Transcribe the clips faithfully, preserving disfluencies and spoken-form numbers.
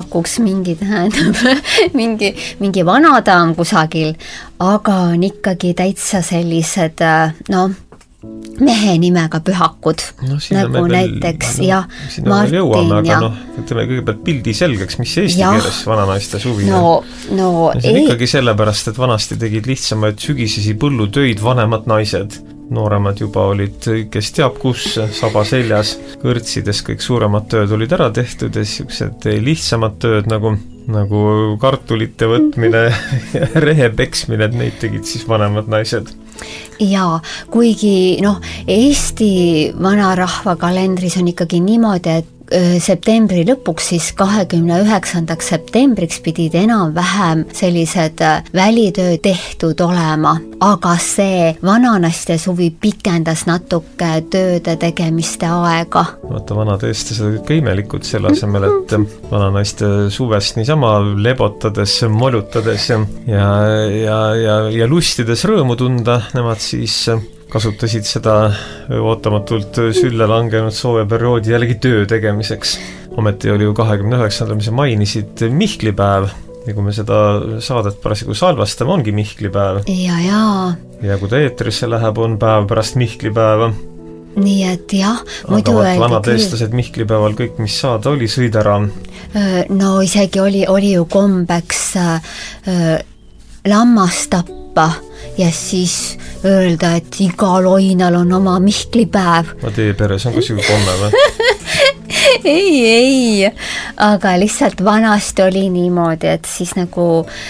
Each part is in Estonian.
pakuks mingi tähendab, mingi, mingi vanadaam kusagil, aga on ikkagi täitsa sellised, no, mehe nimega pühakud, no, nagu näiteks no, ja Martin jõuame, aga ja... noh, ütleme kõigepealt pildi selgeks, mis eesti ja... keeles vananaiste suvi no, no, see on ei... ikkagi sellepärast, et vanasti tegid lihtsamaid sügisesi põllutöid vanemad naised. Nooremad juba olid, kes teab kus, saba seljas, kõrtsides kõik suuremad tööd olid ära tehtud ja siuksed lihtsamad tööd nagu, nagu kartulite võtmine ja rehe peksmine, et neid tegid siis vanemad naised. Ja kuigi noh, Eesti vanarahva kalendris on ikkagi niimoodi, et septembri lõpuks siis kahekümne üheksandaks septembriks pidid enam vähem sellised välitöö tehtud olema, aga see vananaiste suvi pikendas natuke tööde tegemiste aega. Vaata, vanad eestlased olid ka imelikud selle asemel, et vananaiste suvest niisama lebotades, molutades ja, ja, ja, ja lustides rõõmu tunda, nemad siis kasutasid seda ootamatult sülle langenud sooja perioodi jällegi töö tegemiseks. Ometi oli ju kahekümne üheksandal, mis mainisid, Mihklipäev. Ja kui me seda saadet parasjagu salvastame, ongi Mihklipäev. Ja, ja. Ja kui ta eetrisse läheb, on päev pärast Mihklipäeva. Nii et jah, muidu aga vaat vanad eestlased Mihklipäeval kõik, mis saada oli, sõidara. No isegi oli, oli ju kombeks äh, lammast tappa ja siis öelda, et igal oinal on oma Mihklipäev. Ma teie peres on ka sigu komme või? ei, ei, aga lihtsalt vanasti oli niimoodi, et siis nagu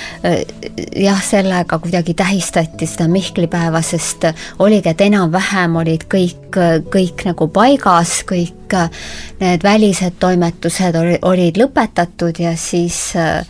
jah, sellega kuidagi tähistati seda Mihklipäeva, sest oligi, et enam-vähem olid kõik, kõik nagu paigas, kõik need välised toimetused olid lõpetatud ja siis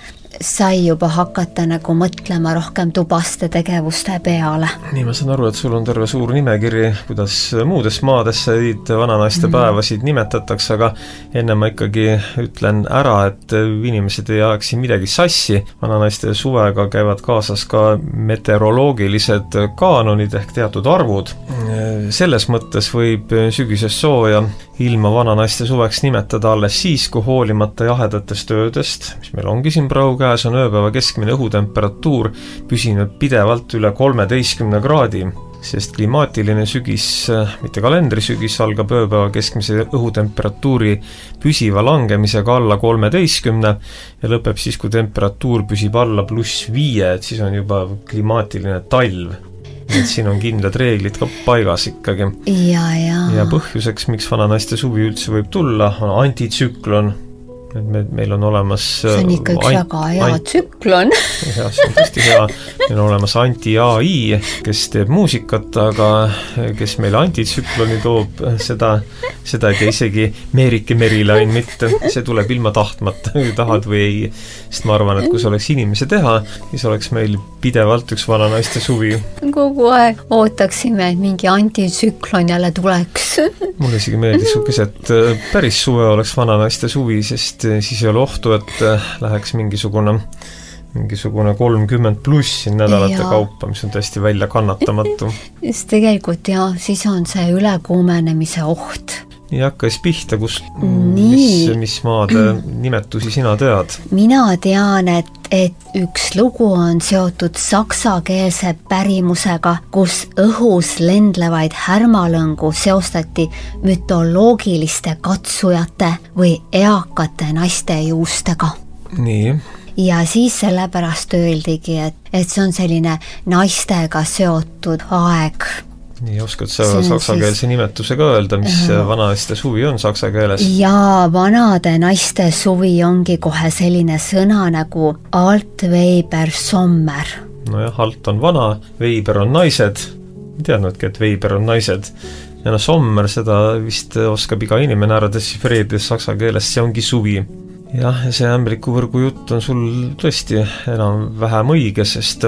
sai juba hakata nagu mõtlema rohkem tubaste tegevuste peale. Nii, ma saan aru, et sul on terve suur nimekiri, kuidas muudes maades neid vananaiste mm. päevasid nimetatakse, aga enne ma ikkagi ütlen ära, et inimesed ei ajaks siin midagi sassi. Vananaiste suvega käivad kaasas ka meteoroloogilised kaanonid ehk teatud arvud. Selles mõttes võib sügises sooja ilma vananaiste suveks nimetada alles siis, kui hoolimata jahedatest öödest, mis meil ongi siin praegu käes, on ööpäeva keskmine õhutemperatuur püsinud pidevalt üle kolmeteistkümne kraadi, sest klimaatiline sügis, mitte kalendrisügis, algab ööpäeva keskmise õhutemperatuuri püsiva langemisega alla kolmeteistkümne ja lõpeb siis, kui temperatuur püsib alla pluss viie, et siis on juba klimaatiline talv. Et siin on kindlad reeglid ka paigas ikkagi. Ja, ja. ja põhjuseks, miks vananaiste suvi üldse võib tulla, on antitsüklon. Et me, meil on olemas see on ikka üks ant, väga hea ant, tsüklon. jah, see on tõesti hea. Meil on olemas anti-A I, kes teeb muusikat, aga kes meile antitsükloni toob, seda, seda ei tee isegi Meerike Merilain mitte. See tuleb ilma tahtmata, tahad või ei. Sest ma arvan, et kui see oleks inimese teha, siis oleks meil pidevalt üks vananaiste suvi. Kogu aeg ootaksime, et mingi antitsüklon jälle tuleks. Mulle isegi meeldis, et päris suve oleks vananaiste suvi, sest siis ei ole ohtu, et läheks mingisugune, mingisugune kolmkümmend plussi nädalate ja. Kaupa, mis on tõesti välja kannatamatu. Just tegelikult ja siis on see ülekuumenemise oht. Nii hakkas pihta, kus, mis, mis maade nimetusi sina tead? Mina tean, et, et üks lugu on seotud saksakeelse pärimusega, kus õhus lendlevaid härmalõngu seostati mütoloogiliste katsujate või eakate naiste juustega. Nii. Ja siis sellepärast öeldigi, et, et see on selline naistega seotud aeg. Nii, oskad sa saksakeelse siis nimetusega öelda, mis uh, vananaiste suvi on saksa keeles? Jaa, vanade naiste suvi ongi kohe selline sõna nagu Altweiber Sommer. Nojah, alt on vana, Weiber on naised. Ei teadnudki, et Weiber on naised. Ja no Sommer, seda vist oskab iga inimene ära desifreerides saksa keeles, see ongi suvi. Jah, ja see ämblikuvõrgu jutt on sul tõesti enam vähem õige, sest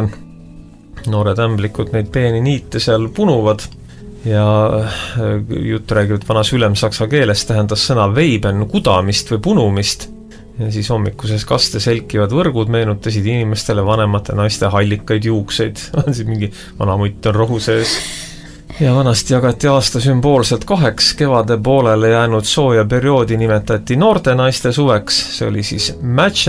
noored ämblikud neid peeni niite seal punuvad ja jutt räägivad vanas ülemsaksa keeles tähendas sõna veiben kudamist või punumist ja siis hommikuses kaste selkivad võrgud meenutasid inimestele vanemate naiste hallikaid juukseid. On siin mingi vana mutt on rohu sees. Ja vanasti jagati aasta sümboolselt kaheks, kevade poolele jäänud sooja perioodi nimetati noorte naiste suveks, see oli siis match